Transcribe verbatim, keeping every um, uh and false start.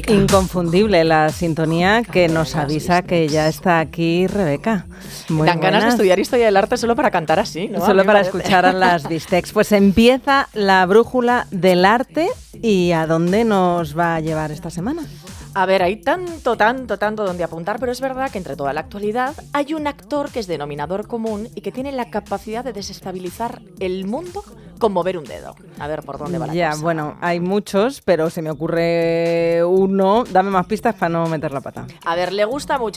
Mónica. Inconfundible la sintonía que nos avisa que ya está aquí Rebeca. Muy Dan ganas de buenas. estudiar Historia del Arte solo para cantar así, ¿no? Solo para escuchar a las Bistecs. Pues empieza la brújula del arte. ¿Y a dónde nos va a llevar esta semana? A ver, hay tanto, tanto, tanto donde apuntar, pero es verdad que entre toda la actualidad hay un actor que es denominador común y que tiene la capacidad de desestabilizar el mundo con mover un dedo. A ver, ¿por dónde va la Ya, cosa? bueno, hay muchos, pero se me ocurre uno. Dame más pistas para no meter la pata. A ver, le gusta mucho